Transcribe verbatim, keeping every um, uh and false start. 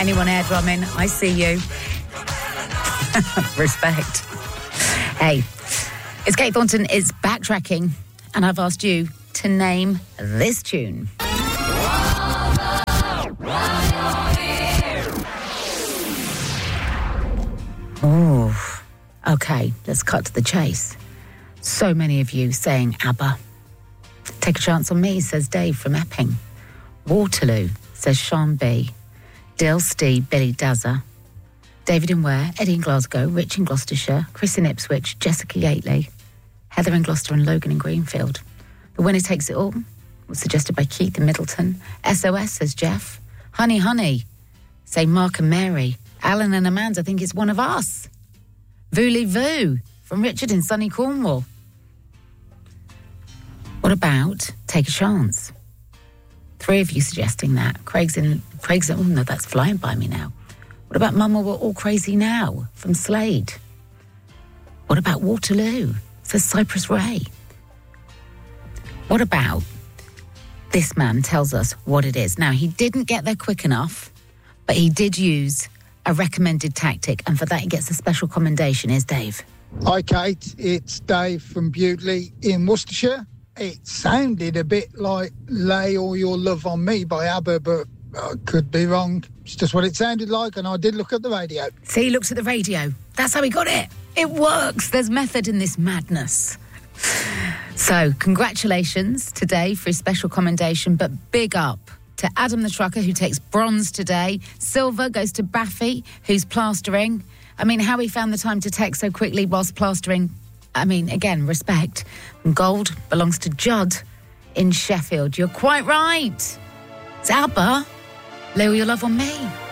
Anyone air drumming, I see you. Respect. Hey, it's Kate Thornton is backtracking, and I've asked you to name this tune. Oh, okay, let's cut to the chase. So many of you saying ABBA. Take a Chance on Me, says Dave from Epping. Waterloo, says Sean B. Dill Steve, Billy Dazza. David in Ware, Eddie in Glasgow, Rich in Gloucestershire, Chris in Ipswich, Jessica Yateley, Heather in Gloucester and Logan in Greenfield. The Winner Takes It All was suggested by Keith in Middleton. S O S, says Jeff. Honey, Honey, say Mark and Mary. Alan and Amanda think it's one of us. Vooley Voo from Richard in sunny Cornwall. What about Take a Chance? Three of you suggesting that. Craig's in, Craig's in, oh no, that's flying by me now. What about Mama, We're All Crazy Now from Slade? What about Waterloo? Says Cypress Ray. What about This Man Tells Us What It Is? Now, he didn't get there quick enough, but he did use a recommended tactic, and for that he gets a special commendation. Here's Dave. Hi, Kate. It's Dave from Bewdley in Worcestershire. It sounded a bit like Lay All Your Love on Me by ABBA, but I could be wrong. It's just what it sounded like, and I did look at the radio. See, he looked at the radio. That's how he got it. It works. There's method in this madness. So, congratulations to Dave for his special commendation, but big up to Adam the Trucker, who takes bronze today. Silver goes to Baffy, who's plastering. I mean, how he found the time to text so quickly whilst plastering. I mean, again, respect. And gold belongs to Judd in Sheffield. You're quite right. It's ABBA. Lay All Your Love on Me.